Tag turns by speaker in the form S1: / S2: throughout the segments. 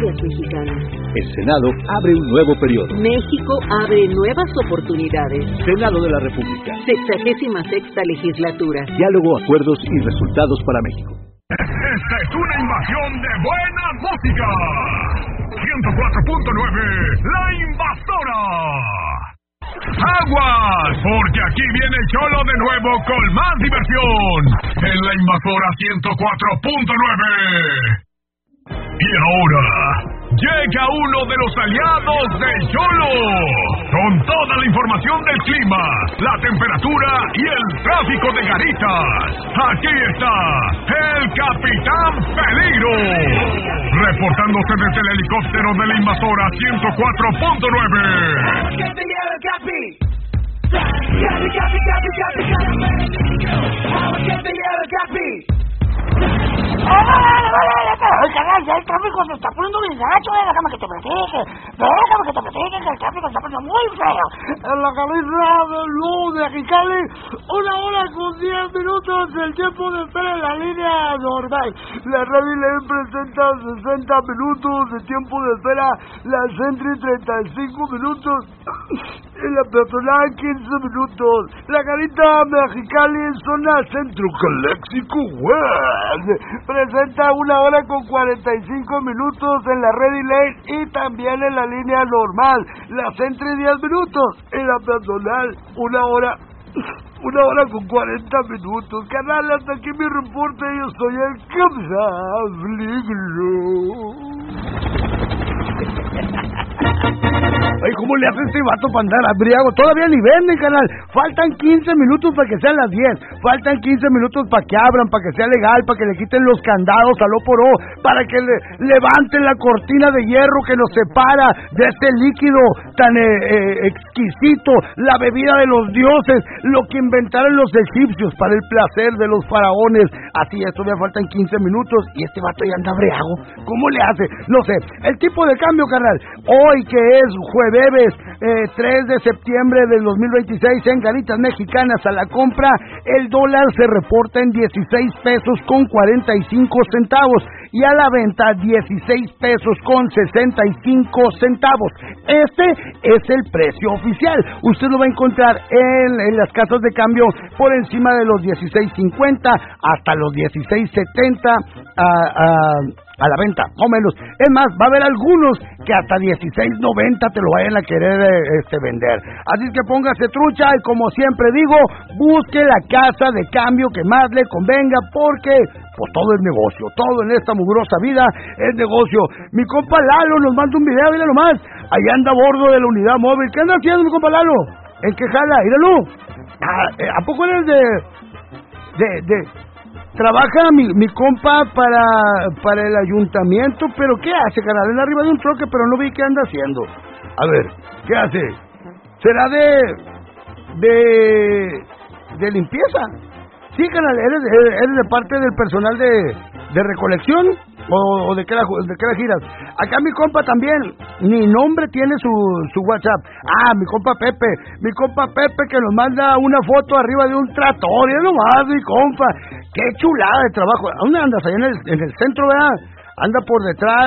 S1: Gracias, mexicanos.
S2: El Senado abre un nuevo periodo.
S1: México abre nuevas oportunidades.
S2: Senado de la República.
S1: 66ª legislatura.
S2: Diálogo, acuerdos y resultados para México.
S3: Esta es una invasión de buena música. 104.9, La Invasora. ¡Aguas! Porque aquí viene el Cholo de nuevo con más diversión en La Invasora 104.9. Y ahora llega uno de los aliados del Cholo con toda la información del clima, la temperatura y el tráfico de Garitas. Aquí está el Capitán Peligro, reportándose desde el helicóptero de La Invasora 104.9.
S4: Ay, carnal, ya el tráfico se está poniendo bien gacho, déjame que te platique, que el tráfico se está poniendo muy feo. En la cabeza de Luz de Mexicali, 1 hora con 10 minutos del tiempo de espera en la línea normal. La Radio Lane presenta 60 minutos de tiempo de espera, la Sentry 35 minutos, y la peatonal 15 minutos. La Garita Mexicali, zona centro, Caléxico West, presenta 1 hora con 45 minutos en la Ready Lane y también en la línea normal. La Sentry 10 minutos y la peatonal 1 hora con 40 minutos. Canal, hasta aquí mi reporte. Yo soy el Capitán Peligro.
S5: Ay, ¿cómo le hace este vato para andar abriago? Todavía ni venden, canal. Faltan 15 minutos para que sean las 10. Faltan 15 minutos para que abran, para que sea legal, para que le quiten los candados al O por O, para que le levanten la cortina de hierro que nos separa de este líquido tan exquisito, la bebida de los dioses, lo que inventaron los egipcios para el placer de los faraones. Así es, todavía faltan 15 minutos y este vato ya anda abriago. ¿Cómo le hace? No sé. El tipo de cambio, carnal. Hoy que es jueves 3 de septiembre del 2026 en Garitas Mexicanas, a la compra el dólar se reporta en 16 pesos con 45 centavos y a la venta 16 pesos con 65 centavos. Este es el precio oficial. Usted lo va a encontrar en las casas de cambio por encima de los 16.50 hasta los 16.70 a la venta, más o menos. Es más, va a haber algunos que hasta 16.90 te lo vayan a querer vender. Así que póngase trucha y, como siempre digo, busque la casa de cambio que más le convenga, porque pues todo es negocio, todo en esta mugrosa vida es negocio. Mi compa Lalo nos manda un video, mira nomás, allá anda a bordo de la unidad móvil. ¿Qué anda haciendo mi compa Lalo? ¿En qué jala? Míralo. ¿A poco eres de trabaja mi compa para el ayuntamiento? ¿Pero qué hace, carnal? Él arriba de un troque, pero no vi qué anda haciendo. A ver, ¿qué hace? ¿Será de limpieza? Sí, carnal, ¿eres de parte del personal de recolección? ¿O de qué la giras? Acá mi compa también, ni nombre tiene su WhatsApp. Mi compa Pepe que nos manda una foto arriba de un tractor. Y nomás, mi compa, qué chulada de trabajo. ¿Dónde andas? Allá en el centro, ¿verdad? Anda por detrás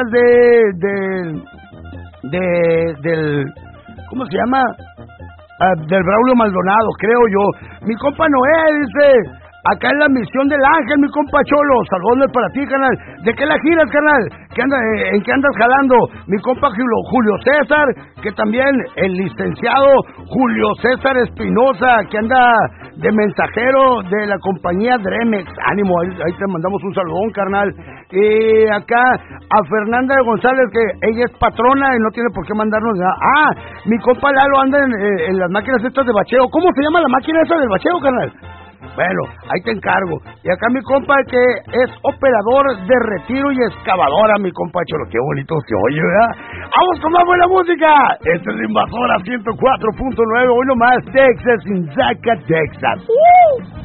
S5: del ¿cómo se llama? Del Braulio Maldonado, creo yo. Mi compa Noé dice: acá en la Misión del Ángel, mi compa Cholo, saludos para ti, carnal. ¿De qué la giras, carnal? ¿En qué andas jalando? Mi compa Julio César, que también el licenciado Julio César Espinosa, que anda de mensajero de la compañía Dremex. Ánimo, ahí te mandamos un saludón, carnal. Y acá a Fernanda González, que ella es patrona y no tiene por qué mandarnos nada. Mi compa Lalo anda en las máquinas estas de bacheo. ¿Cómo se llama la máquina esa del bacheo, carnal? Bueno, ahí te encargo. Y acá mi compa, que es operador de retiro y excavadora, mi compa Cholo. Qué bonito se oye, ¿verdad? ¡Vamos con más buena música! Esta es la Invasora 104.9, hoy nomás, Texas, in Zaca, Texas.